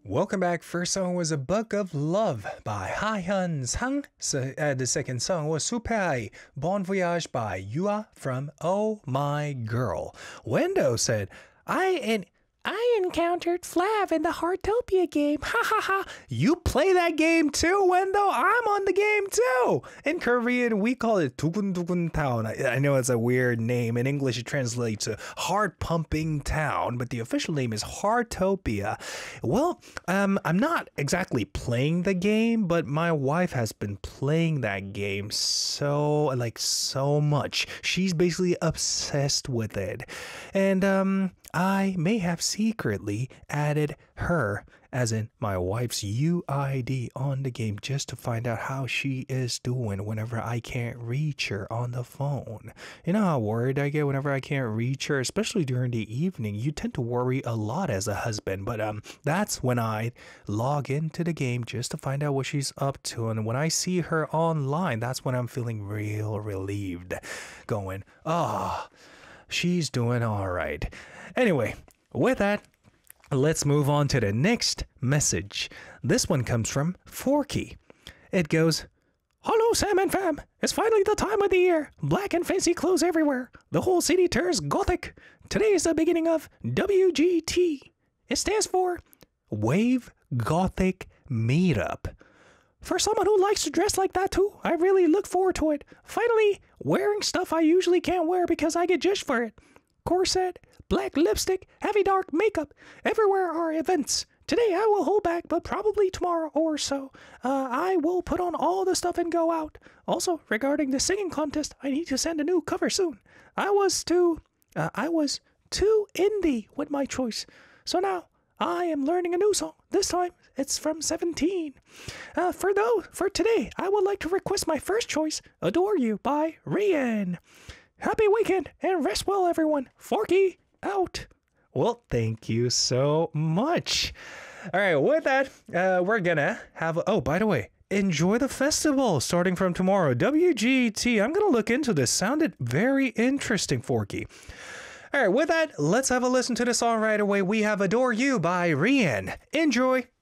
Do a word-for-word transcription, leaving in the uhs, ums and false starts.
Welcome back. First song was A Book of Love by Hyun Sang. So, uh, the second song was Super Bon Voyage by Yua from Oh My Girl. Wendo said, I and I encountered Flav in the Heartopia game. Ha ha ha. You play that game too, Wendo? I'm on the game too. In Korean, we call it Dugun Dugun Town. I, I know it's a weird name. In English, it translates to Heart Pumping Town, but the official name is Heartopia. Well, um, I'm not exactly playing the game, but my wife has been playing that game so, like, so much. She's basically obsessed with it. And, um, I may have secretly added her, as in my wife's U I D, on the game just to find out how she is doing whenever I can't reach her on the phone. You know how worried I get whenever I can't reach her, especially during the evening. You tend to worry a lot as a husband, but um, that's when I log into the game just to find out what she's up to. And when I see her online, that's when I'm feeling real relieved, going, ah. Oh, she's doing all right. Anyway, with that, let's move on to the next message. This one comes from Forky. It goes, Hello, Sam and fam. It's finally the time of the year. Black and fancy clothes everywhere. The whole city turns gothic. Today is the beginning of W G T. It stands for Wave Gothic Meetup. For someone who likes to dress like that too, I really look forward to it. Finally, wearing stuff I usually can't wear because I get judged for it. Corset, black lipstick, heavy dark makeup. Everywhere are events. Today I will hold back, but probably tomorrow or so, uh, I will put on all the stuff and go out. Also, regarding the singing contest, I need to send a new cover soon. I was too, uh, I was too indie with my choice. So now, I am learning a new song. This time, it's from Seventeen. Uh, for though, for today, I would like to request my first choice, Adore You by Rian. Happy weekend and rest well, everyone. Forky out. Well, thank you so much. All right, with that, uh, we're gonna have, oh, by the way, enjoy the festival starting from tomorrow. W G T, I'm gonna look into this. Sounded very interesting, Forky. All right, with that, let's have a listen to the song right away. We have Adore You by Rian. Enjoy.